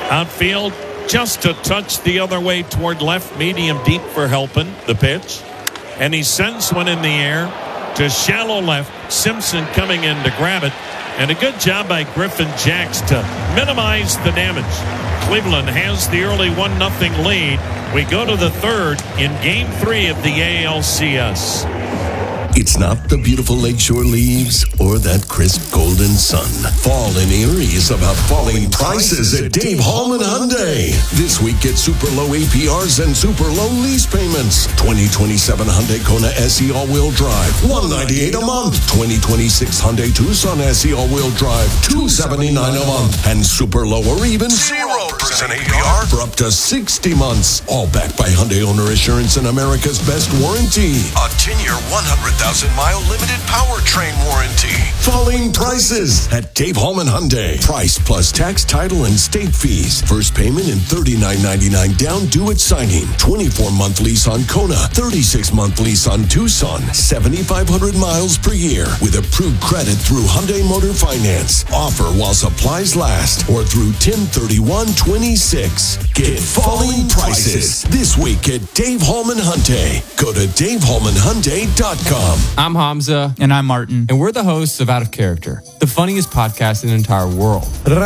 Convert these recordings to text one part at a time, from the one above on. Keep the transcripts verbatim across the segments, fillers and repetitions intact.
Outfield, just a touch the other way toward left, medium deep for Helpin, the pitch. And he sends one in the air to shallow left. Simpson coming in to grab it. And a good job by Griffin Jacks to minimize the damage. Cleveland has the early one nothing lead. We go to the third in game three of the A L C S. It's not the beautiful lakeshore leaves or that crisp golden sun. Fall in Erie is about falling prices at Dave Hallman Hyundai. This week, get super low A P Rs and super low lease payments. twenty twenty-seven Hyundai Kona S E all-wheel drive, one hundred ninety-eight dollars a month. twenty twenty-six Hyundai Tucson S E all-wheel drive, two hundred seventy-nine dollars a month. And super low or even zero percent A P R for up to sixty months. All backed by Hyundai Owner Assurance and America's Best Warranty. A ten-year, one hundred thousand mile limited powertrain warranty. Falling prices at Dave Hallman Hyundai. Price plus tax, title, and state fees. First payment in thirty-nine ninety-nine down due at signing. twenty-four month lease on Kona. thirty-six month lease on Tucson. seventy-five hundred miles per year with approved credit through Hyundai Motor Finance. Offer while supplies last or through ten thirty-one twenty-six. Get falling prices this week at Dave Hallman Hyundai. Go to dave hallman hyundai dot com. I'm Hamza. And I'm Martin. And we're the hosts of Out of Character, the funniest podcast in the entire world.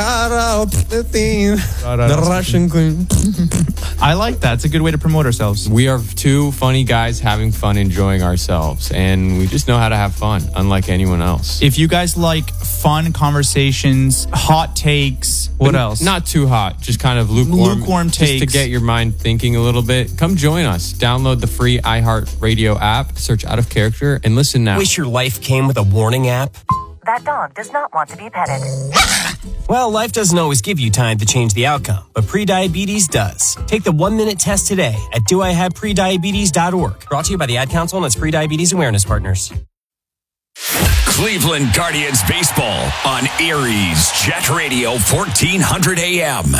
The Russian queen. I like that. It's a good way to promote ourselves. We are two funny guys having fun, enjoying ourselves. And we just know how to have fun, unlike anyone else. If you guys like fun conversations, hot takes, what But else? Not too hot, just kind of lukewarm. Lukewarm just takes. to get your mind thinking a little bit. Come join us. Download the free iHeartRadio app, search Out of Character, and listen now. Wish your life came with a warning app? That dog does not want to be petted. Well, life doesn't always give you time to change the outcome, but prediabetes does. Take the one-minute test today at do I have prediabetes dot org. Brought to you by the Ad Council and its Prediabetes Awareness Partners. Cleveland Guardians baseball on Erie's Jet Radio fourteen hundred A M.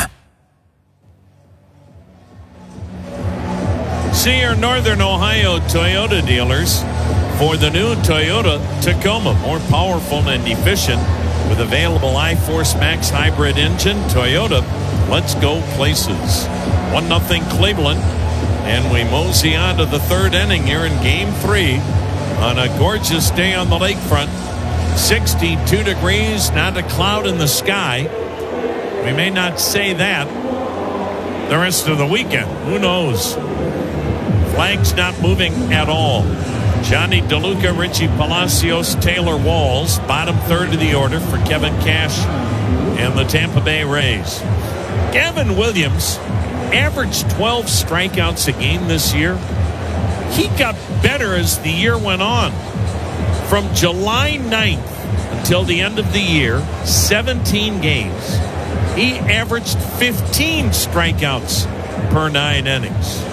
See your Northern Ohio Toyota dealers for the new Toyota Tacoma. More powerful and efficient with available iForce Max hybrid engine. Toyota, let's go places. one nothing Cleveland. And we mosey on to the third inning here in game three on a gorgeous day on the lakefront. sixty-two degrees, not a cloud in the sky. We may not say that the rest of the weekend. Who knows? Flag's not moving at all. Johnny DeLuca, Richie Palacios, Taylor Walls, bottom third of the order for Kevin Cash and the Tampa Bay Rays. Gavin Williams averaged twelve strikeouts a game this year. He got better as the year went on. From July ninth until the end of the year, seventeen games, he averaged fifteen strikeouts per nine innings.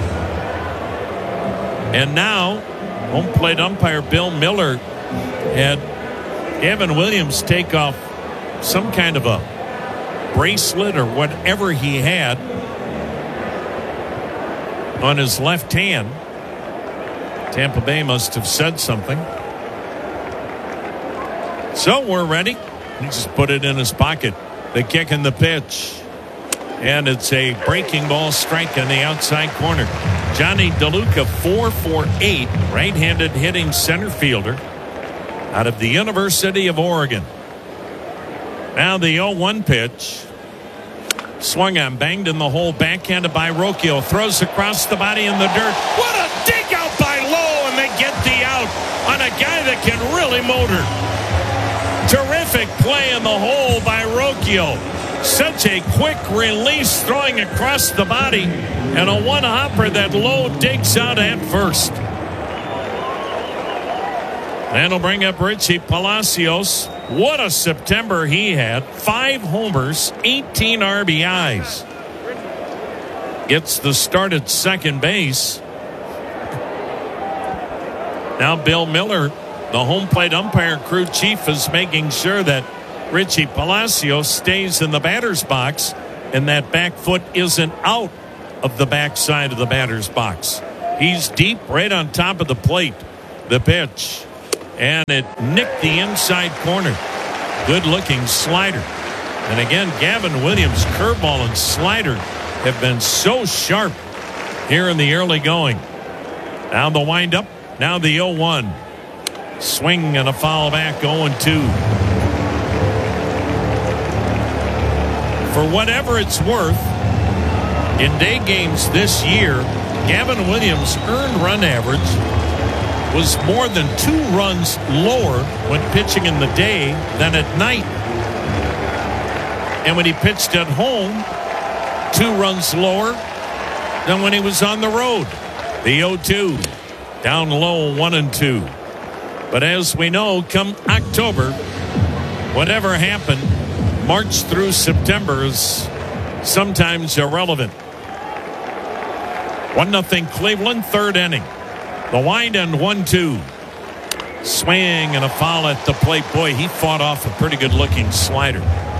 And now, home plate umpire Bill Miller had Gavin Williams take off some kind of a bracelet or whatever he had on his left hand. Tampa Bay must have said something. So we're ready. He just put it in his pocket. The kick and the pitch. And it's a breaking ball strike in the outside corner. Johnny DeLuca, four for eight, right-handed hitting center fielder out of the University of Oregon. Now the oh one pitch. Swung on, banged in the hole, backhanded by Rocchio. Throws across the body in the dirt. What a dig out by Lowe, and they get the out on a guy that can really motor. Terrific play in the hole by Rocchio. Such a quick release, throwing across the body, and a one-hopper that Lowe digs out at first. That'll bring up Richie Palacios. What a September he had. Five homers, eighteen R B Is. Gets the start at second base. Now Bill Miller, the home plate umpire crew chief, is making sure that Richie Palacios stays in the batter's box and that back foot isn't out of the backside of the batter's box. He's deep right on top of the plate. The pitch. And it nicked the inside corner. Good looking slider. And again, Gavin Williams' curveball and slider have been so sharp here in the early going. Now the windup. Now the oh one. Swing and a foul back, oh and two. For whatever it's worth, in day games this year, Gavin Williams' earned run average was more than two runs lower when pitching in the day than at night. And when he pitched at home, two runs lower than when he was on the road. The oh two, down low, one and two. But as we know, come October, whatever happened, March through September is sometimes irrelevant. One nothing Cleveland, third inning. The wind and one two. Swing and a foul at the plate. Boy, he fought off a pretty good looking slider.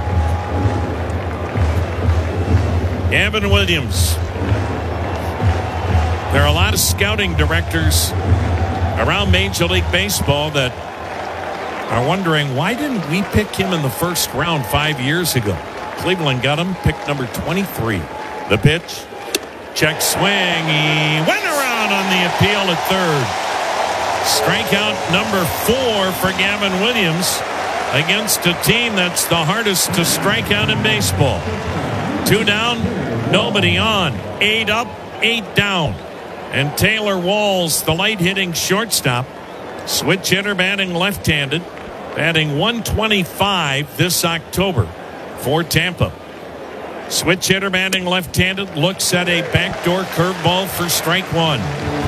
Gavin Williams. There are a lot of scouting directors around Major League Baseball that are wondering, why didn't we pick him in the first round five years ago? Cleveland got him, pick number twenty-three. The pitch. Check swing. He went around on the appeal at third. Strikeout number four for Gavin Williams against a team that's the hardest to strike out in baseball. Two down, nobody on. Eight up, eight down. And Taylor Walls, the light-hitting shortstop, switch hitter batting left-handed, batting one twenty-five this October for Tampa. Switch hitter batting left-handed, looks at a backdoor curveball for strike one.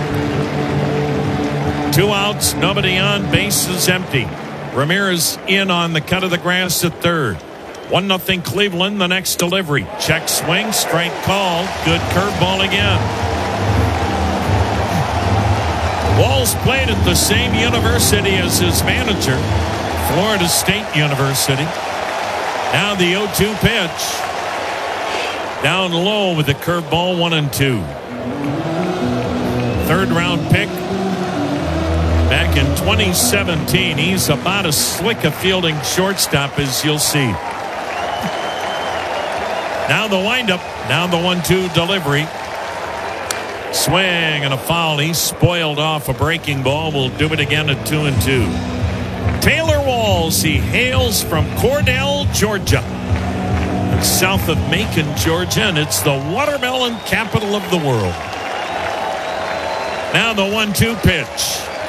Two outs, nobody on, bases empty. Ramirez in on the cut of the grass at third. One nothing Cleveland, the next delivery. Check swing, strike call, good curveball again. Walls played at the same university as his manager, Florida State University. Now the oh two pitch. Down low with the curveball, one and two. Third round pick back in twenty seventeen. He's about as slick a fielding shortstop as you'll see. Now the windup. Now the one two delivery. Swing and a foul. He spoiled off a breaking ball. Will do it again at two and two. Taylor Walls. He hails from Cordell, Georgia. It's south of Macon, Georgia, and it's the watermelon capital of the world. Now the one two pitch.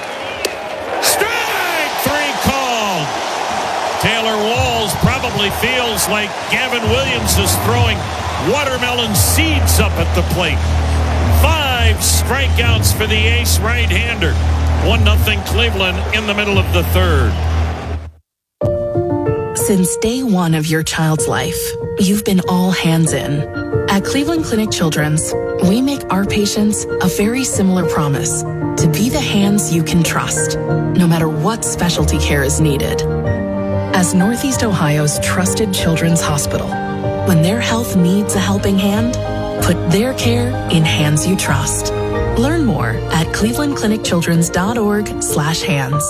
Strike three called. Taylor Walls probably feels like Gavin Williams is throwing watermelon seeds up at the plate. Five strikeouts for the ace right-hander. One nothing Cleveland in the middle of the third. Since day one of your child's life, you've been all hands in. At Cleveland Clinic Children's, we make our patients a very similar promise: to be the hands you can trust, no matter what specialty care is needed. As Northeast Ohio's trusted children's hospital, when their health needs a helping hand, put their care in hands you trust. Learn more at cleveland clinic children's dot org slash hands.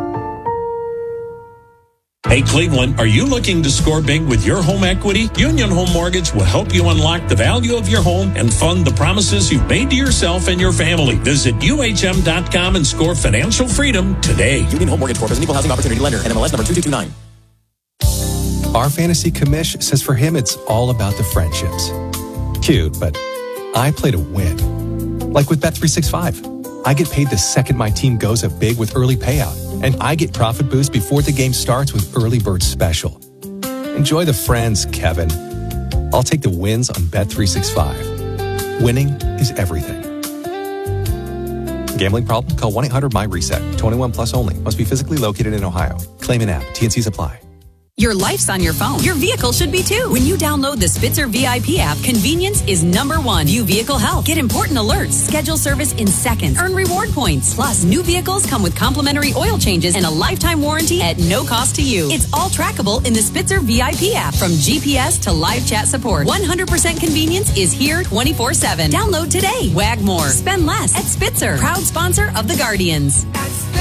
Hey Cleveland, are you looking to score big with your home equity? Union Home Mortgage will help you unlock the value of your home and fund the promises you've made to yourself and your family. Visit U H M dot com and score financial freedom today. Union Home Mortgage Corp is an equal housing opportunity lender. N M L S number two two two nine. Our fantasy commish says for him it's all about the friendships. Cute, but I play to win. Like with Bet three sixty-five. I get paid the second my team goes up big with early payout. And I get profit boost before the game starts with Early Bird Special. Enjoy the friends, Kevin. I'll take the wins on Bet three sixty-five. Winning is everything. Gambling problem? Call one eight hundred M Y reset. twenty-one plus only. Must be physically located in Ohio. Claim an app. T and Cs apply. Your life's on your phone. Your vehicle should be too. When you download the Spitzer V I P app, convenience is number one. View vehicle health. Get important alerts. Schedule service in seconds. Earn reward points. Plus, new vehicles come with complimentary oil changes and a lifetime warranty at no cost to you. It's all trackable in the Spitzer V I P app. From G P S to live chat support. one hundred percent convenience is here twenty-four seven. Download today. Wag more. Spend less at Spitzer. Proud sponsor of the Guardians.